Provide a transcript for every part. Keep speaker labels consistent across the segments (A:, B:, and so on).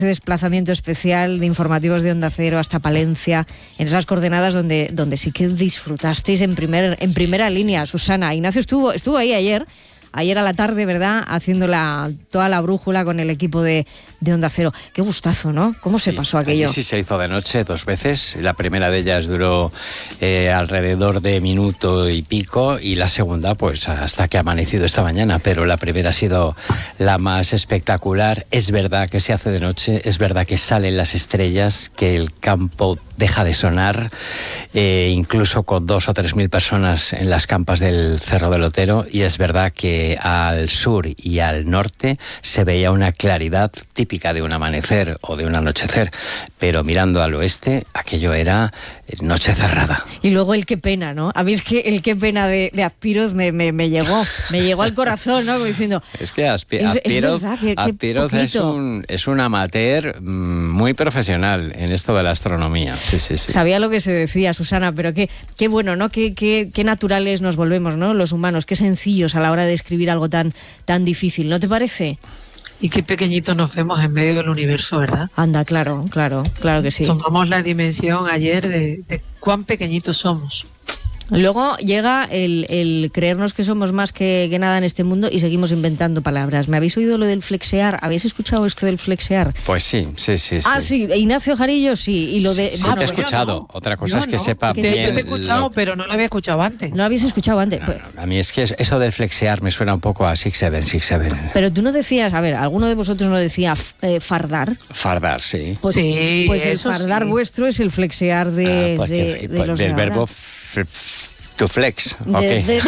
A: Desplazamiento especial de informativos de Onda Cero hasta Palencia, en esas coordenadas donde sí que disfrutasteis en primera línea, Susana. Ignacio estuvo ahí ayer a la tarde, ¿verdad?, haciendo toda la brújula con el equipo de Onda Cero. Qué gustazo, ¿no? ¿Cómo se pasó aquello?
B: Sí, se hizo de noche 2 veces. La primera de ellas duró alrededor de minuto y pico, y la segunda pues hasta que ha amanecido esta mañana, pero la primera ha sido la más espectacular. Es verdad que se hace de noche, es verdad que salen las estrellas, que el campo deja de sonar, incluso con 2.000 o 3.000 personas en las campas del Cerro del Otero, y es verdad que al sur y al norte se veía una claridad típica de un amanecer o de un anochecer, pero mirando al oeste aquello era noche cerrada.
A: Y luego el qué pena, ¿no? A mí es que el qué pena de Azpiroz me llegó al corazón, ¿no? Como diciendo,
B: es que Azpiroz es un amateur muy profesional en esto de la astronomía. Sí.
A: Sabía lo que se decía, Susana, pero qué bueno, ¿no? Qué naturales nos volvemos, ¿no? Los humanos, qué sencillos a la hora de escribir algo tan difícil, ¿no te parece?
C: Y qué pequeñitos nos vemos en medio del universo, ¿verdad?
A: Anda, claro que sí.
C: Tomamos la dimensión ayer de cuán pequeñitos somos.
A: Luego llega el creernos que somos más que nada en este mundo y seguimos inventando palabras. ¿Me habéis oído lo del flexear? ¿Habéis escuchado esto del flexear?
B: Pues sí.
A: Ah, sí, Ignacio Jarillo sí. Y lo de...
B: Sí, te he escuchado. Otra cosa es que sepa bien...
C: Yo te he escuchado, pero no lo había escuchado antes.
A: ¿No habéis escuchado antes?
B: No, a mí es que eso del flexear me suena un poco a 6-7.
A: Pero tú no decías, a ver, ¿alguno de vosotros no decía fardar?
B: Fardar, sí.
A: Pues el fardar vuestro es el flexear de los
B: del verbo... To flex, ok.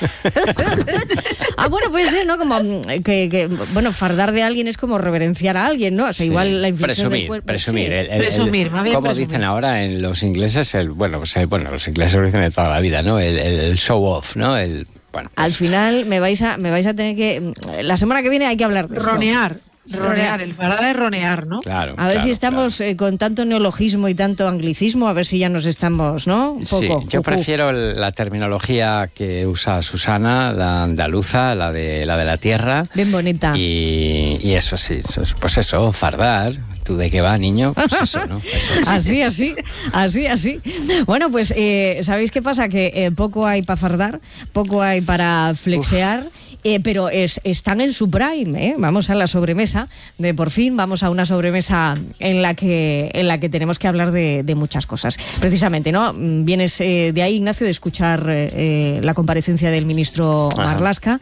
A: Bueno, puede ser, ¿no? Como bueno, fardar de alguien es como reverenciar a alguien, ¿no? O sea, igual la inflexión del cuerpo.
B: Presumir.
A: Sí.
B: Como dicen ahora en los ingleses, los ingleses lo dicen de toda la vida, ¿no? El show off, ¿no?
A: Al final me vais a tener que... La semana que viene hay que hablar de esto.
C: Ronear, el fardar es ronear, ¿no?
B: Claro.
A: A ver si estamos con tanto neologismo y tanto anglicismo, a ver si ya nos estamos, ¿no? Un poco.
B: Sí, yo prefiero la terminología que usa Susana, la andaluza, la de la tierra.
A: Bien bonita.
B: Y eso sí, pues eso, fardar. ¿Tú de qué va, niño? Pues eso, ¿no? Eso.
A: Así. Bueno, pues, ¿sabéis qué pasa? Que poco hay para fardar, poco hay para flexear. Pero están en su prime, ¿eh? Vamos a la sobremesa, por fin vamos a una sobremesa en la que tenemos que hablar de muchas cosas. Precisamente, ¿no? Vienes de ahí, Ignacio, de escuchar la comparecencia del ministro Marlaska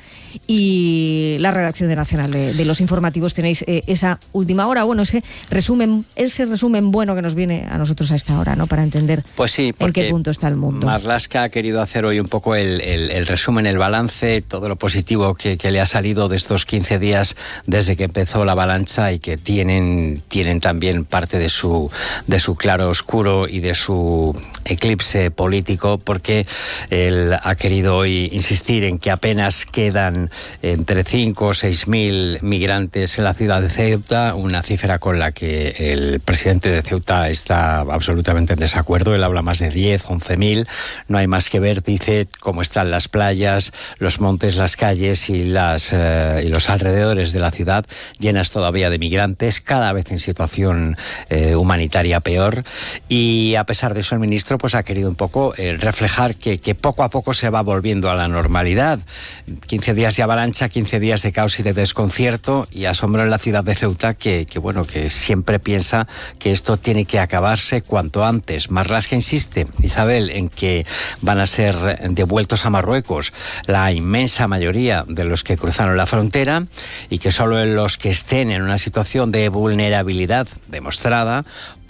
A: y la redacción de Nacional de los informativos. Tenéis esa última hora, bueno, ese resumen bueno que nos viene a nosotros a esta hora, ¿no? Para entender
B: pues sí,
A: en qué punto está el mundo.
B: Marlaska ha querido hacer hoy un poco el resumen, el balance, todo lo positivo que le ha salido de estos 15 días desde que empezó la avalancha y que tienen también parte de su claro oscuro y de su eclipse político, porque él ha querido hoy insistir en que apenas quedan entre 5 o 6.000 migrantes en la ciudad de Ceuta, una cifra con la que el presidente de Ceuta está absolutamente en desacuerdo. Él habla más de 10, 11.000. No hay más que ver, dice, cómo están las playas, los montes, las calles y los alrededores de la ciudad llenas todavía de migrantes, cada vez en situación humanitaria peor, y a pesar de eso el ministro pues ha querido un poco reflejar que poco a poco se va volviendo a la normalidad. 15 días de avalancha, 15 días de caos y de desconcierto y asombro en la ciudad de Ceuta que siempre piensa que esto tiene que acabarse cuanto antes. Marlaska insiste, Isabel, en que van a ser devueltos a Marruecos la inmensa mayoría de los que cruzaron la frontera y que solo los que estén en una situación de vulnerabilidad demostrada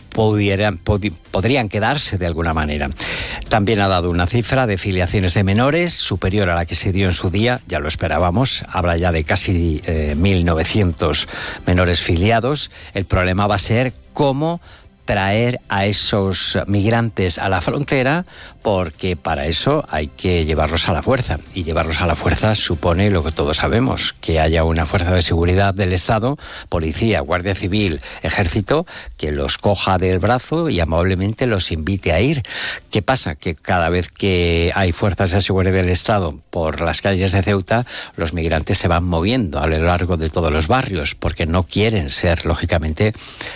B: podrían quedarse de alguna manera. También ha dado una cifra de filiaciones de menores superior a la que se dio en su día, ya lo esperábamos, habla ya de casi 1.900 menores filiados. El problema va a ser cómo traer a esos migrantes a la frontera, porque para eso hay que llevarlos a la fuerza, y llevarlos a la fuerza supone lo que todos sabemos, que haya una fuerza de seguridad del Estado, policía, guardia civil, ejército, que los coja del brazo y amablemente los invite a ir. ¿Qué pasa? Que cada vez que hay fuerzas de seguridad del Estado por las calles de Ceuta, los migrantes se van moviendo a lo largo de todos los barrios, porque no quieren ser, lógicamente,